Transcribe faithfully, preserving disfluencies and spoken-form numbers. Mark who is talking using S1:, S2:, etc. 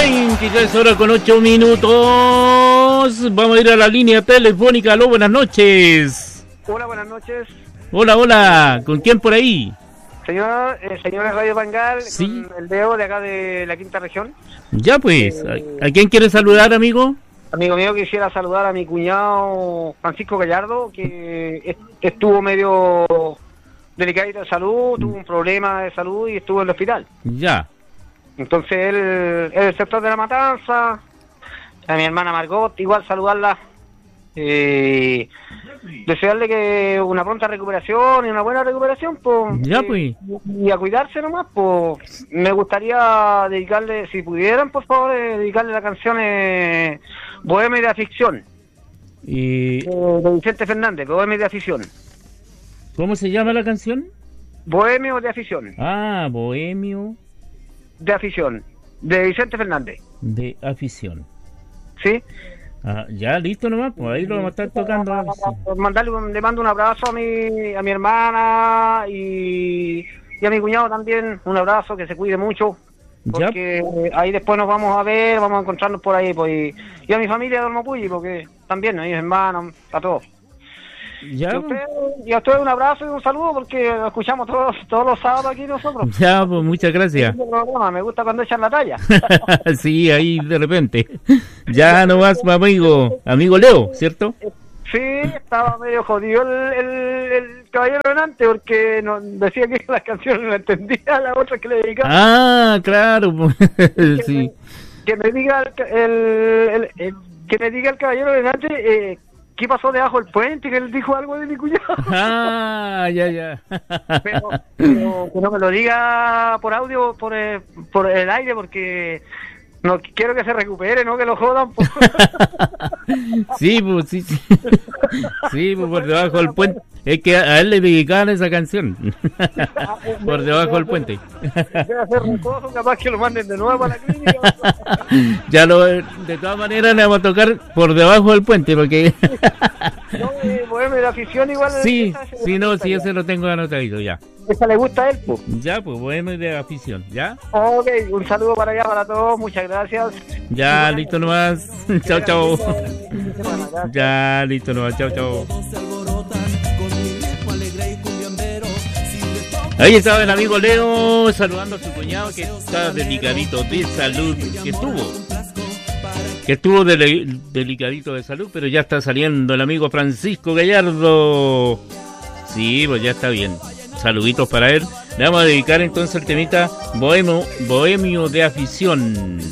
S1: veintitrés horas con ocho minutos. Vamos a ir a la línea telefónica. Aló, buenas noches.
S2: Hola, buenas noches.
S1: Hola, hola. ¿Con quién por ahí?
S2: Señor, eh, señores Radio Bangal,
S1: sí.
S2: Con el Leo de acá de la quinta región.
S1: Ya pues,
S2: eh,
S1: ¿a, ¿a quién quiere saludar, amigo?
S2: Amigo mío, quisiera saludar a mi cuñado Francisco Gallardo, que est estuvo medio delicadito de salud, tuvo un problema de salud y estuvo en el hospital.
S1: Ya.
S2: Entonces él es del sector de La Matanza. A mi hermana Margot, igual saludarla. Eh, desearle que una pronta recuperación y una buena recuperación, pues,
S1: ya,
S2: eh,
S1: pues.
S2: y a cuidarse nomás, pues. Me gustaría dedicarle, si pudieran, por favor, eh, dedicarle la canción eh, Bohemia de Afición,
S1: y...
S2: eh, de Vicente Fernández, Bohemia de Afición.
S1: ¿Cómo se llama la canción?
S2: Bohemio de Afición.
S1: Ah, Bohemio
S2: de Afición, de Vicente Fernández.
S1: De Afición.
S2: ¿Sí?
S1: Ah, ya, listo nomás, pues ahí lo vamos a estar tocando.
S2: Mandarle, le mando un abrazo a mi, a mi hermana y, y a mi cuñado también, un abrazo, que se cuide mucho, porque ya. Ahí después nos vamos a ver, vamos a encontrarnos por ahí, pues, y, y a mi familia de Olmopulli, porque también, a mis hermanos, a todos.
S1: Ya,
S2: y, a usted, y a usted un abrazo y un saludo, porque lo escuchamos todos todos los sábados aquí nosotros.
S1: Ya, pues muchas gracias.
S2: Me gusta cuando echan la talla.
S1: Sí, ahí de repente. Ya nomás, amigo, amigo Leo, ¿cierto?
S2: Sí, estaba medio jodido el, el, el caballero delante, porque no, decía que las canciones no entendía, las otras que le dedicaba.
S1: Ah, claro,
S2: que
S1: sí.
S2: Me, que me diga el, el, el, el que me diga el caballero delante eh, ¿qué pasó debajo del puente? Que él dijo algo de mi cuñado.
S1: Ah, ya, ya.
S2: Pero, pero que no me lo diga por audio, por, eh, por el aire, porque no quiero que se recupere, no que lo jodan. Pues.
S1: Sí, pues sí, sí. Sí, pues por debajo del puente. Es que a él le dedicaban esa canción. Por debajo del puente.
S2: Debe hacer ricoso, capaz que lo manden de nuevo a la clínica.
S1: Ya lo, de todas maneras le vamos a tocar por debajo del puente, porque...
S2: No, eh, Bohemia de Afición igual...
S1: Sí,
S2: esa,
S1: sí, no, sí, ese lo tengo anotadito, ya.
S2: Esa le gusta a él, pues.
S1: Ya, pues, Bohemia de Afición, ¿ya?
S2: Ok, un saludo para allá, para todos, muchas gracias.
S1: Ya, listo nomás. Chao, chao. Ya, listo nomás, chao, chao. Ahí estaba el amigo Leo saludando a su cuñado, que está delicadito de salud, que estuvo, que estuvo de, delicadito de salud, pero ya está saliendo el amigo Francisco Gallardo. Sí, pues ya está bien. Saluditos para él. Le vamos a dedicar entonces el temita Bohemio, Bohemio de Afición.